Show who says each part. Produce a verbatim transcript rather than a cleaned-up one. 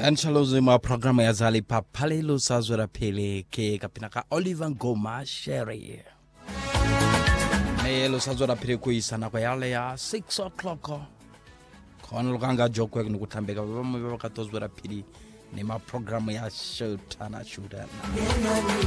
Speaker 1: Anchalozi ma programa ya zali pa pale lo sazwera pele ke kapinaka Oliver Ngoma Sherry. Ne lo sazwera pele kuisana kwa yale ya six o'clock. Kono lukanga jokwe nukutambeka wama wakatozwera pele ni ma programa ya show tana shudana.